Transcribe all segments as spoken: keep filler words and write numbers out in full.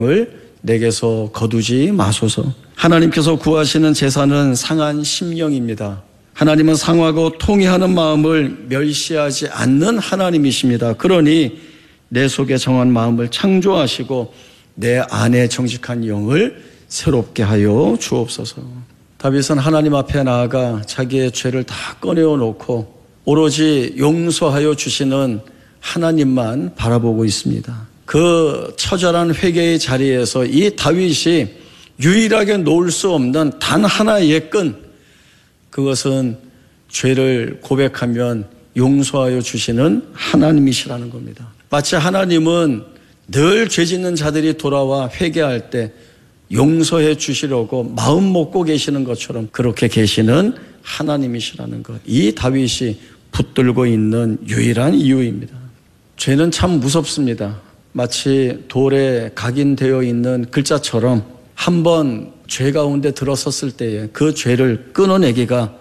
을 내게서 거두지 마소서. 하나님께서 구하시는 제사는 상한 심령입니다. 하나님은 상하고 통회하는 마음을 멸시하지 않는 하나님이십니다. 그러니 내 속에 정한 마음을 창조하시고 내 안에 정직한 영을 새롭게 하여 주옵소서. 다윗은 하나님 앞에 나아가 자기의 죄를 다 꺼내어 놓고 오로지 용서하여 주시는 하나님만 바라보고 있습니다. 그 처절한 회개의 자리에서 이 다윗이 유일하게 놓을 수 없는 단 하나의 끈, 그것은 죄를 고백하면 용서하여 주시는 하나님이시라는 겁니다. 마치 하나님은 늘 죄 짓는 자들이 돌아와 회개할 때 용서해 주시려고 마음 먹고 계시는 것처럼 그렇게 계시는 하나님이시라는 것, 이 다윗이 붙들고 있는 유일한 이유입니다. 죄는 참 무섭습니다. 마치 돌에 각인되어 있는 글자처럼 한번 죄 가운데 들어섰을 때에 그 죄를 끊어내기가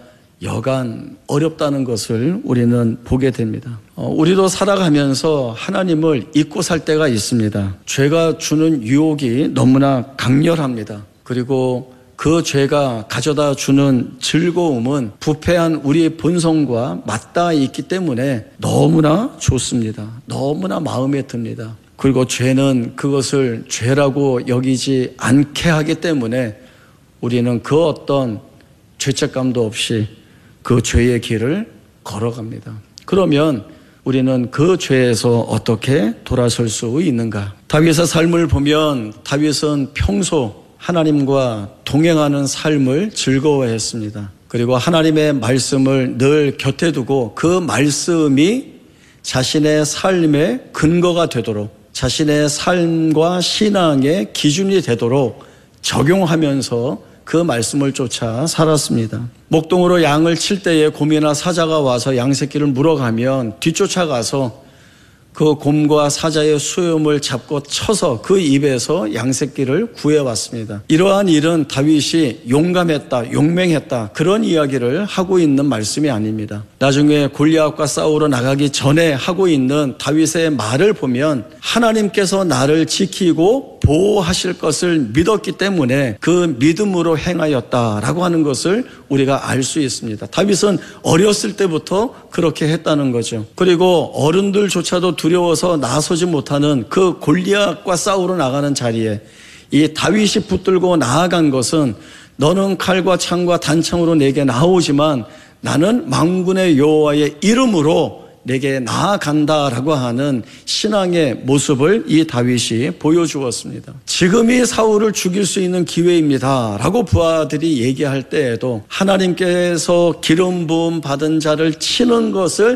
여간 어렵다는 것을 우리는 보게 됩니다. 어, 우리도 살아가면서 하나님을 잊고 살 때가 있습니다. 죄가 주는 유혹이 너무나 강렬합니다. 그리고 그 죄가 가져다 주는 즐거움은 부패한 우리 본성과 맞닿아 있기 때문에 너무나 좋습니다. 너무나 마음에 듭니다. 그리고 죄는 그것을 죄라고 여기지 않게 하기 때문에 우리는 그 어떤 죄책감도 없이 그 죄의 길을 걸어갑니다. 그러면 우리는 그 죄에서 어떻게 돌아설 수 있는가? 다윗의 삶을 보면 다윗은 평소 하나님과 동행하는 삶을 즐거워했습니다. 그리고 하나님의 말씀을 늘 곁에 두고 그 말씀이 자신의 삶의 근거가 되도록, 자신의 삶과 신앙의 기준이 되도록 적용하면서 그 말씀을 쫓아 살았습니다. 목동으로 양을 칠 때에 곰이나 사자가 와서 양 새끼를 물어가면 뒤쫓아가서 그 곰과 사자의 수염을 잡고 쳐서 그 입에서 양 새끼를 구해왔습니다. 이러한 일은 다윗이 용감했다, 용맹했다, 그런 이야기를 하고 있는 말씀이 아닙니다. 나중에 골리앗과 싸우러 나가기 전에 하고 있는 다윗의 말을 보면 하나님께서 나를 지키고 보호하실 것을 믿었기 때문에 그 믿음으로 행하였다라고 하는 것을 우리가 알 수 있습니다. 다윗은 어렸을 때부터 그렇게 했다는 거죠. 그리고 어른들조차도 두려워서 나서지 못하는 그 골리앗과 싸우러 나가는 자리에 이 다윗이 붙들고 나아간 것은 너는 칼과 창과 단창으로 내게 나오지만 나는 만군의 여호와의 이름으로 내게 나아간다라고 하는 신앙의 모습을 이 다윗이 보여주었습니다. 지금이 사울을 죽일 수 있는 기회입니다 라고 부하들이 얘기할 때에도 하나님께서 기름 부음 받은 자를 치는 것을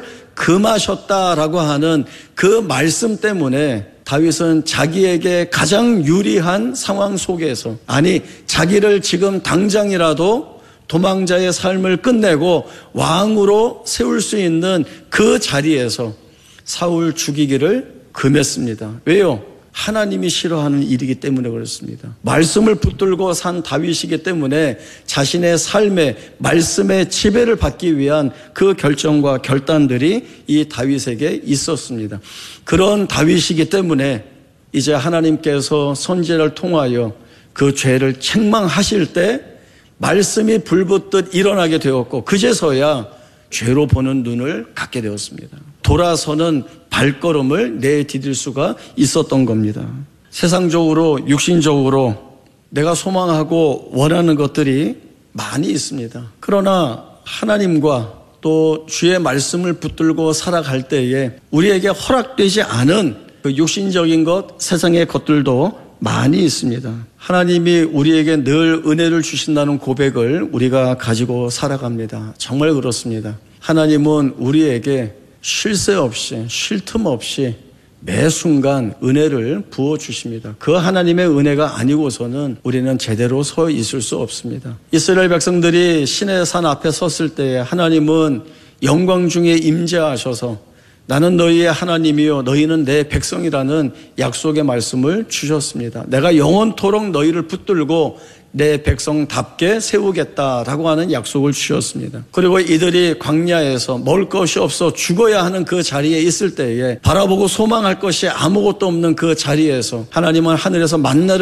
금하셨다라고 하는 그 말씀 때문에 다윗은 자기에게 가장 유리한 상황 속에서, 아니 자기를 지금 당장이라도 도망자의 삶을 끝내고 왕으로 세울 수 있는 그 자리에서 사울 죽이기를 금했습니다. 왜요? 하나님이 싫어하는 일이기 때문에 그렇습니다. 말씀을 붙들고 산 다윗이기 때문에 자신의 삶에 말씀의 지배를 받기 위한 그 결정과 결단들이 이 다윗에게 있었습니다. 그런 다윗이기 때문에 이제 하나님께서 선지자를 통하여 그 죄를 책망하실 때 말씀이 불붙듯 일어나게 되었고 그제서야 죄로 보는 눈을 갖게 되었습니다. 돌아서는 발걸음을 내디딜 수가 있었던 겁니다. 세상적으로 육신적으로 내가 소망하고 원하는 것들이 많이 있습니다. 그러나 하나님과 또 주의 말씀을 붙들고 살아갈 때에 우리에게 허락되지 않은 그 육신적인 것, 세상의 것들도 많이 있습니다. 하나님이 우리에게 늘 은혜를 주신다는 고백을 우리가 가지고 살아갑니다. 정말 그렇습니다. 하나님은 우리에게 쉴 새 없이, 쉴 틈 없이 매 순간 은혜를 부어주십니다. 그 하나님의 은혜가 아니고서는 우리는 제대로 서 있을 수 없습니다. 이스라엘 백성들이 시내산 앞에 섰을 때 하나님은 영광 중에 임재하셔서 나는 너희의 하나님이요 너희는 내 백성이라는 약속의 말씀을 주셨습니다. 내가 영원토록 너희를 붙들고 내 백성답게 세우겠다라고 하는 약속을 주셨습니다. 그리고 이들이 광야에서 먹을 것이 없어 죽어야 하는 그 자리에 있을 때에 바라보고 소망할 것이 아무것도 없는 그 자리에서 하나님은 하늘에서 만나를